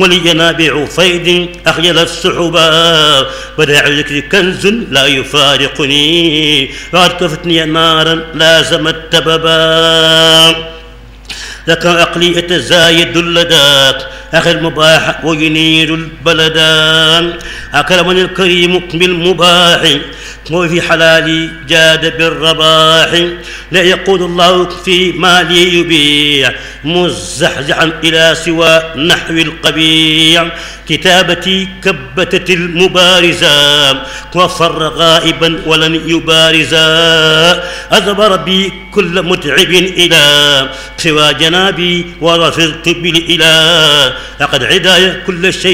ولينابع فيض أخجل السحبا وداع ذكر كنز لا يفارقني وقد كفتني نارا لازمت تببا لك عقلي يتزايد اللدى أخي المباح وينير البلدان أكرمني الكريم بالمباح وفي حلالي جاد بالرباح لا يقول الله في مالي يبيع مزحزحا إلى سوى نحو القبيع كتابتي كبتت المبارزة وفر غائبا ولن يبارزا أذب ربي كل متعب إلى سوى جنابي ورفضت بالإله لقد عداي كل شيء